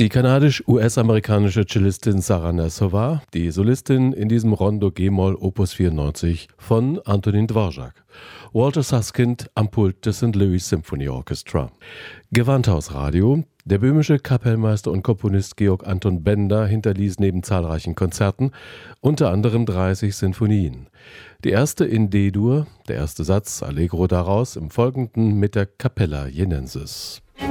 Die kanadisch-US-amerikanische Cellistin Sarah Nassova, die Solistin in diesem Rondo G-Moll Opus 94 von Antonin Dvorak. Walter Susskind am Pult des St. Louis Symphony Orchestra. Gewandhausradio. Der böhmische Kapellmeister und Komponist Georg Anton Bender hinterließ neben zahlreichen Konzerten unter anderem 30 Sinfonien. Die erste in D-Dur, der erste Satz Allegro daraus, im Folgenden mit der Capella Jenensis.